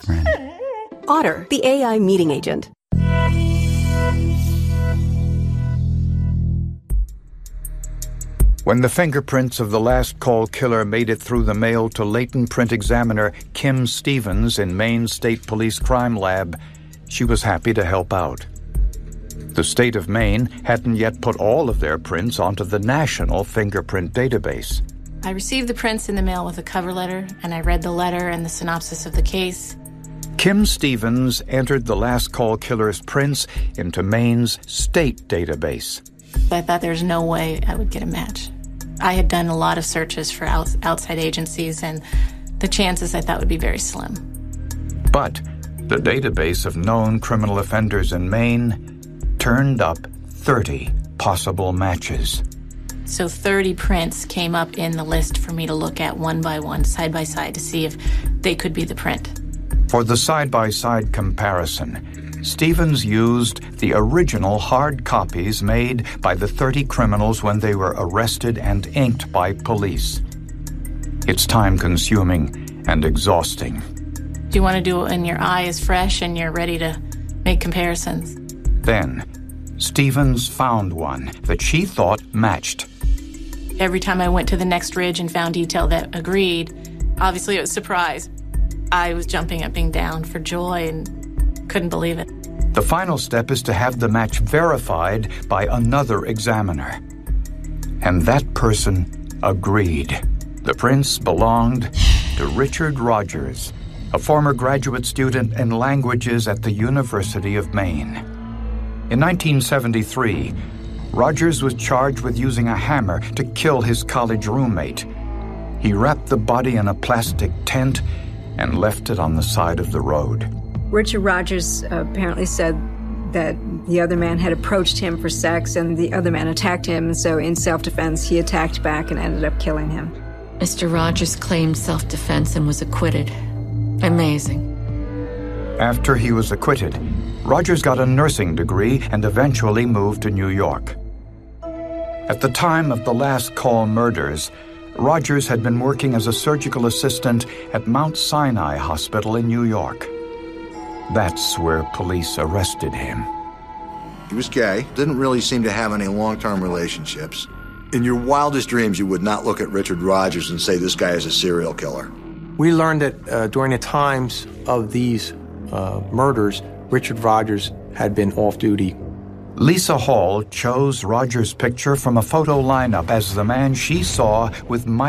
friend. Otter, the AI meeting agent. When the fingerprints of the last call killer made it through the mail to latent print examiner Kim Stevens in Maine State Police Crime Lab, she was happy to help out. The state of Maine hadn't yet put all of their prints onto the national fingerprint database. I received the prints in the mail with a cover letter, and I read the letter and the synopsis of the case. Kim Stevens entered the last call killer's prints into Maine's state database. I thought there's no way I would get a match. I had done a lot of searches for outside agencies, and the chances I thought would be very slim. But the database of known criminal offenders in Maine turned up 30 possible matches. So 30 prints came up in the list for me to look at one by one, side by side, to see if they could be the print. For the side-by-side comparison, Stevens used the original hard copies made by the 30 criminals when they were arrested and inked by police. It's time-consuming and exhausting. You want to do it when your eye is fresh and you're ready to make comparisons. Then, Stevens found one that she thought matched. Every time I went to the next ridge and found detail that agreed, obviously it was a surprise. I was jumping up and down for joy and couldn't believe it. The final step is to have the match verified by another examiner. And that person agreed. The prints belonged to Richard Rogers, a former graduate student in languages at the University of Maine. In 1973, Rogers was charged with using a hammer to kill his college roommate. He wrapped the body in a plastic tent and left it on the side of the road. Richard Rogers apparently said that the other man had approached him for sex and the other man attacked him, so in self-defense he attacked back and ended up killing him. Mr. Rogers claimed self-defense and was acquitted. Amazing. After he was acquitted, Rogers got a nursing degree and eventually moved to New York. At the time of the last call murders, Rogers had been working as a surgical assistant at Mount Sinai Hospital in New York. That's where police arrested him. He was gay, didn't really seem to have any long-term relationships. In your wildest dreams, you would not look at Richard Rogers and say this guy is a serial killer. We learned that during the times of these murders, Richard Rogers had been off-duty. Lisa Hall chose Rogers' picture from a photo lineup as the man she saw with